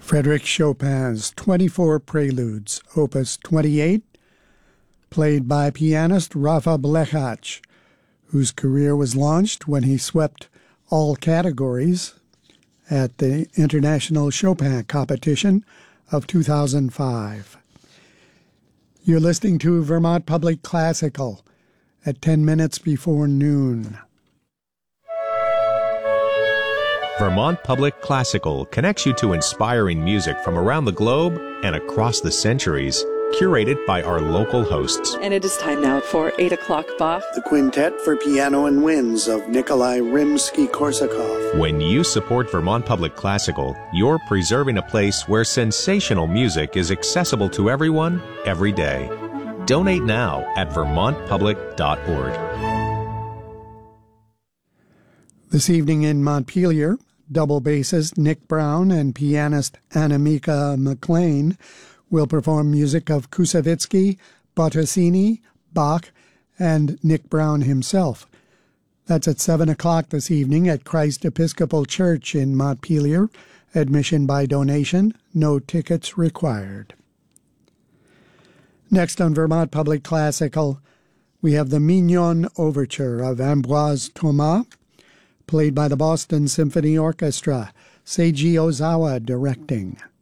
Frédéric Chopin's 24 Preludes, Opus 28, played by pianist Rafa Blechach, whose career was launched when he swept all categories at the International Chopin Competition of 2005. You're listening to Vermont Public Classical at 10 minutes before noon. Vermont Public Classical connects you to inspiring music from around the globe and across the centuries, curated by our local hosts. And it is time now for 8 o'clock Bach. The Quintet for Piano and Winds of Nikolai Rimsky-Korsakov. When you support Vermont Public Classical, you're preserving a place where sensational music is accessible to everyone, every day. Donate now at vermontpublic.org. This evening in Montpelier, double bassist Nick Brown and pianist Annemieka McLean will perform music of Koussevitzky, Bottesini, Bach, and Nick Brown himself. That's at 7 o'clock this evening at Christ Episcopal Church in Montpelier. Admission by donation, no tickets required. Next on Vermont Public Classical, we have the Mignon Overture of Ambroise Thomas, played by the Boston Symphony Orchestra, Seiji Ozawa directing.